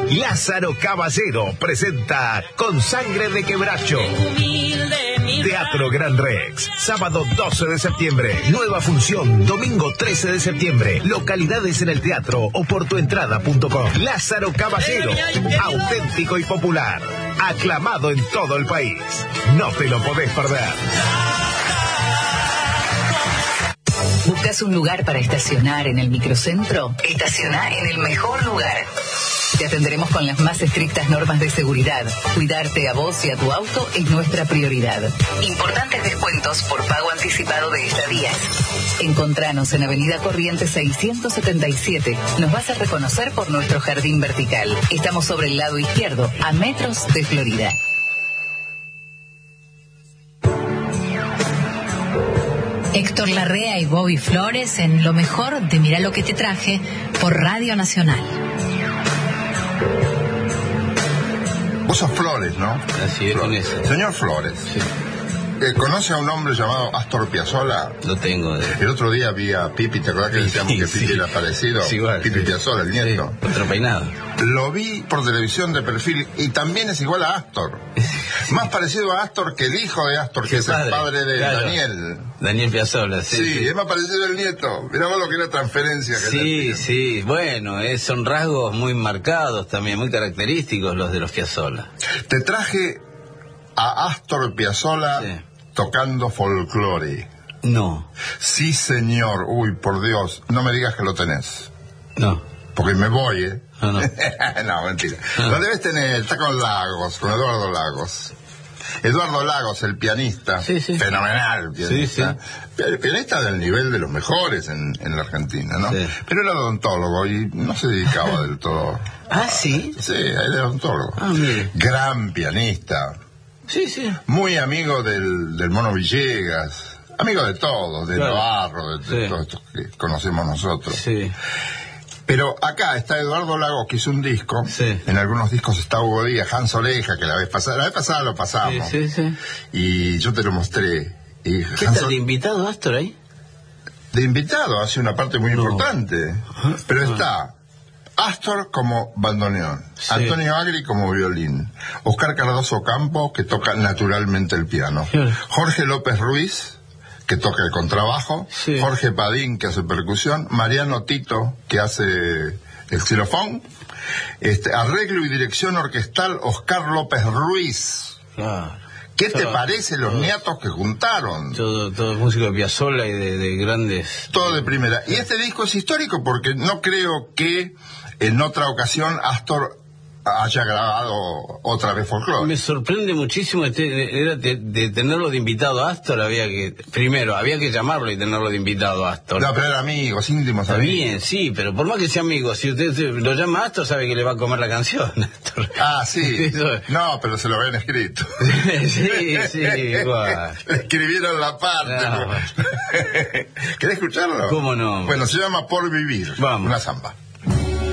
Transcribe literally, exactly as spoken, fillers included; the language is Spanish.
Lázaro Caballero presenta Con Sangre de Quebracho. Teatro Gran Rex, sábado doce de septiembre. Nueva función, domingo trece de septiembre. Localidades en el teatro o por tuentrada punto com. Lázaro Caballero, auténtico y popular. Aclamado en todo el país. No te lo podés perder. ¿Buscas un lugar para estacionar en el microcentro? Estaciona en el mejor lugar. Te atenderemos con las más estrictas normas de seguridad. Cuidarte a vos y a tu auto es nuestra prioridad. Importantes descuentos por pago anticipado de estadías. Encontranos en Avenida Corrientes seiscientos setenta y siete. Nos vas a reconocer por nuestro jardín vertical. Estamos sobre el lado izquierdo, a metros de Florida. Héctor Larrea y Bobby Flores en lo mejor de Mirá lo que te traje por Radio Nacional. Vos sos Flores, ¿no? Así es, con eso. Señor Flores, Sí. eh, ¿conoce a un hombre llamado Astor Piazzolla? Lo tengo. De... El otro día vi a Pipi, ¿te acordás que decíamos Sí, que Pipi sí. era parecido? Sí, igual, Pipi sí. Piazzolla, el nieto. Sí, otro peinado. Lo vi por televisión de perfil y también es igual a Astor. Más parecido a Astor que el hijo de Astor, que es el padre de claro. Daniel. Daniel Piazzolla, sí. Sí, Sí, es más parecido al nieto. Mirá vos lo que era transferencia. Que sí, le sí. Bueno, eh, son rasgos muy marcados también, muy característicos los de los Piazzolla. Te traje a Astor Piazzolla Sí. tocando folclore. No, Sí, señor. Uy, por Dios, no me digas que lo tenés. no. Porque me voy, ¿eh? No, no. No, mentira. No. Lo debes tener, está con Lagos, con Eduardo Lagos. Eduardo Lagos, el pianista. Sí, sí. Fenomenal pianista. Sí, Pi- Pianista del nivel de los mejores en, en la Argentina, ¿no? Sí. Pero era odontólogo y no se dedicaba del todo. Ah, sí. Sí, era odontólogo. Ah, mire. Gran pianista. Sí, sí. Muy amigo del, del Mono Villegas. Amigo de todos, de Claro. Navarro, de, de Sí. todos estos que conocemos nosotros. Sí. Pero acá está Eduardo Lagos, que hizo un disco. Sí. En algunos discos está Hugo Díaz, Hans Oreja, que la vez pasada, la vez pasada lo pasamos. Sí, sí, sí. Y yo te lo mostré. Y ¿Qué Hans tal de invitado Astor ahí? de invitado hace una parte muy No. importante. Pero está Astor como bandoneón, Sí. Antonio Agri como violín, Oscar Cardoso Campo, que toca naturalmente el piano, Claro. Jorge López Ruiz, que toca el contrabajo, Sí. Jorge Padín, que hace percusión, Mariano Tito, que hace el xilofón, este, arreglo y dirección orquestal Oscar López Ruiz. Claro. ¿Qué te Todo- parece los todo- nietos que juntaron? Todo, todo músico de Piazzolla y de, de grandes... Todo de primera. Y este disco es histórico porque no creo que en otra ocasión Astor haya grabado otra vez folclore. Me sorprende muchísimo este, era de, de tenerlo de invitado a Astor. Había que, primero, había que llamarlo y tenerlo de invitado a Astor. No, pero eran amigos, íntimos Está amigos. bien, sí, pero por más que sea amigo, si usted se- lo llama a Astor, sabe que le va a comer la canción, Astor. Ah, sí. Eso- No, pero se lo habían escrito. Sí, sí, igual. Le escribieron la parte. No. ¿Querés escucharlo? ¿Cómo no? Bueno, se llama Por Vivir. Vamos. Una samba.